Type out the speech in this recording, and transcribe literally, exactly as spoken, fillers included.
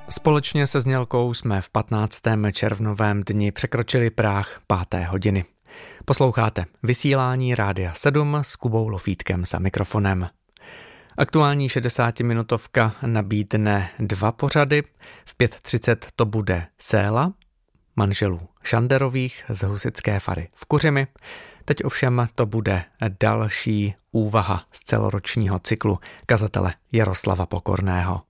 Společně se Znělkou jsme v patnáctém červnovém dni překročili práh páté hodiny. Posloucháte vysílání Rádia sedm s Kubou Lofítkem za mikrofonem. Aktuální šedesátiminutovka nabídne dva pořady. V pět třicet to bude Séla, manželů Šanderových z husitské fary v Kuřimi. Teď ovšem to bude další úvaha z celoročního cyklu kazatele Jaroslava Pokorného.